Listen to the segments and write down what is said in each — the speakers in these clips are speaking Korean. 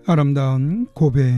아름다운 고백.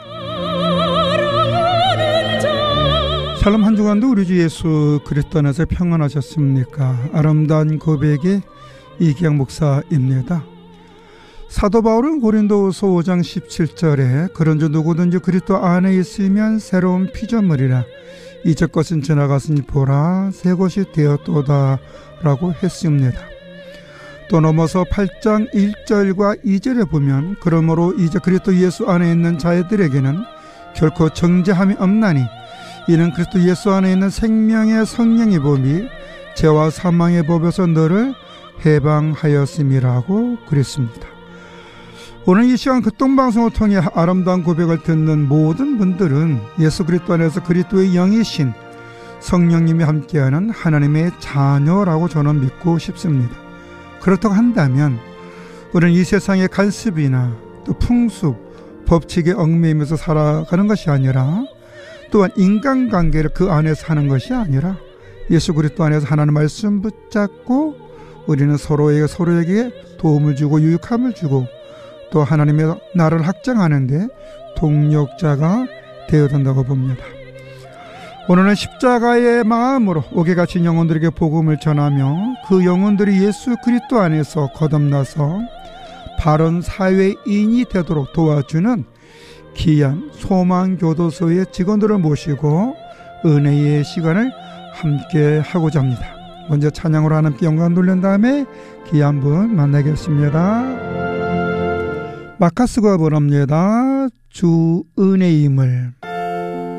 샬롬, 한 주간도 우리 주 예수 그리스도 안에서 평안하셨습니까? 아름다운 고백의 이기양 목사입니다. 사도 바울은 고린도후서 5장 17절에 그런즉 누구든지 그리스도 안에 있으면 새로운 피조물이라, 이전 것은 지나갔으니 보라 새 것이 되었도다 라고 했습니다. 또 넘어서 8장 1절과 2절에 보면 그러므로 이제 그리스도 예수 안에 있는 자들에게는 결코 정죄함이 없나니 이는 그리스도 예수 안에 있는 생명의 성령의 법이 죄와 사망의 법에서 너를 해방하였음이라고 그랬습니다. 오늘 이 시간 극동방송을 통해 아름다운 고백을 듣는 모든 분들은 예수 그리스도 안에서 그리스도의 영이신 성령님이 함께하는 하나님의 자녀라고 저는 믿고 싶습니다. 그렇다고 한다면 우리는 이 세상의 간섭이나 또 풍습, 법칙에 얽매이면서 살아가는 것이 아니라, 또한 인간관계를 그 안에서 하는 것이 아니라 예수 그리스도 안에서 하나님의 말씀 붙잡고 우리는 서로에게 도움을 주고 유익함을 주고 또 하나님의 나라를 확장하는데 동력자가 되어야 된다고 봅니다. 오늘은 십자가의 마음으로 옥에 갇힌 영혼들에게 복음을 전하며 그 영혼들이 예수 그리스도 안에서 거듭나서 바른 사회인이 되도록 도와주는 귀한 소망교도소의 직원들을 모시고 은혜의 시간을 함께 하고자 합니다. 먼저 찬양으로 하나님께 영광 돌린 다음에 귀한 분 만나겠습니다. 마카스가 부릅니다. 주 은혜임을.